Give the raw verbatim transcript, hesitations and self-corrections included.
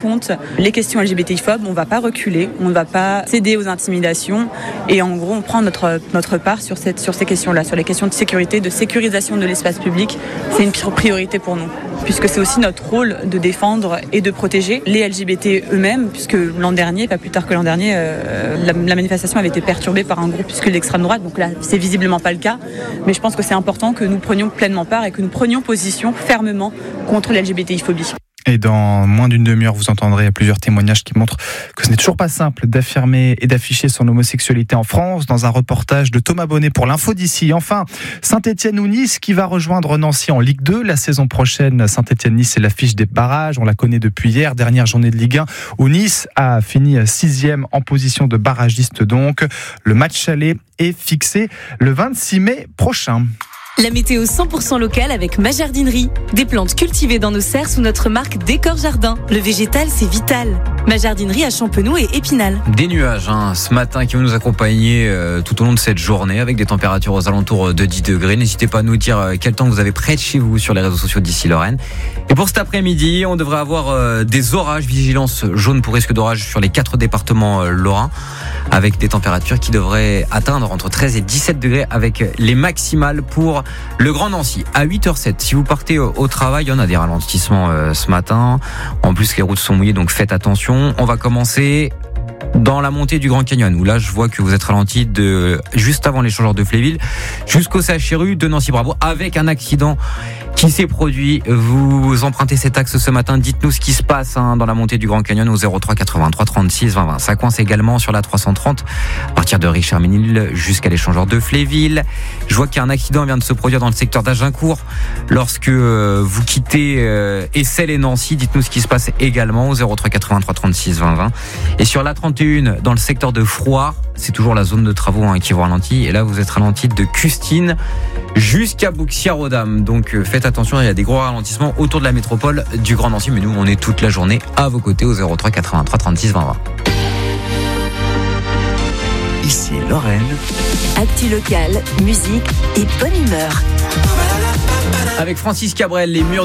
compte les questions L G B T I phobes, on ne va pas reculer, on ne va pas céder aux intimidations et en gros on prend notre, notre part sur, cette, sur ces questions-là, sur les questions de sécurité, de sécurisation de l'espace public. C'est une priorité pour nous, puisque c'est aussi notre rôle de défendre et de protéger les L G B T eux-mêmes, puisque l'an dernier, pas plus tard que l'an dernier, euh, la, la manifestation avait été perturbée par un groupe puisque l'extrême droite, donc là c'est visiblement pas le cas, mais je pense que c'est important que nous prenions pleinement part et que nous prenions position fermement contre l'L G B T I phobie. Et dans moins d'une demi-heure, vous entendrez plusieurs témoignages qui montrent que ce n'est toujours pas simple d'affirmer et d'afficher son homosexualité en France, dans un reportage de Thomas Bonnet pour l'Info d'ici. Enfin, Saint-Etienne ou Nice qui va rejoindre Nancy en Ligue deux. La saison prochaine, Saint-Etienne-Nice, c'est l'affiche des barrages. On la connaît depuis hier, dernière journée de Ligue un, où Nice a fini sixième en position de barragiste donc. Le match aller est fixé le vingt-six mai prochain. La météo cent pour cent locale avec ma jardinerie. Des plantes cultivées dans nos serres sous notre marque Décor Jardin. Le végétal, c'est vital. Ma jardinerie à Champenoux et Épinal. Des nuages hein, ce matin qui vont nous accompagner euh, tout au long de cette journée avec des températures aux alentours de dix degrés. N'hésitez pas à nous dire euh, quel temps vous avez près de chez vous sur les réseaux sociaux d'ici Lorraine. Et pour cet après-midi, on devrait avoir euh, des orages, vigilance jaune pour risque d'orage sur les quatre départements euh, lorrains, avec des températures qui devraient atteindre entre treize et dix-sept degrés avec les maximales pour le Grand Nancy. À huit heures zéro sept, si vous partez au travail, il y en a des ralentissements euh, ce matin. En plus, les routes sont mouillées, donc faites attention. On va commencer dans la montée du Grand Canyon, où là je vois que vous êtes ralenti de juste avant l'échangeur de Fléville jusqu'au C H R U de Nancy-Bravo, avec un accident qui s'est produit. Vous empruntez cet axe ce matin, dites-nous ce qui se passe hein, dans la montée du Grand Canyon au zéro trois quatre-vingt-trois trente-six vingt vingt. Ça coince également sur la trois cent trente à partir de Richard-Ménil jusqu'à l'échangeur de Fléville. Je vois qu'il y a un accident qui vient de se produire dans le secteur d'Agincourt lorsque euh, vous quittez euh, Essel et Nancy. Dites-nous ce qui se passe également au zéro trois quatre-vingt-trois trente-six vingt vingt. Et sur la trente et un dans le secteur de Frouard, c'est toujours la zone de travaux hein, qui vous ralentit. Et là, vous êtes ralenti de Custine jusqu'à Bouxières-aux-Dames. Donc euh, faites attention, il y a des gros ralentissements autour de la métropole du Grand Nancy. Mais nous, on est toute la journée à vos côtés au zéro trois quatre-vingt-trois trente-six vingt vingt. Ici Lorraine. Actu local, musique et bonne humeur. Avec Francis Cabrel, les murs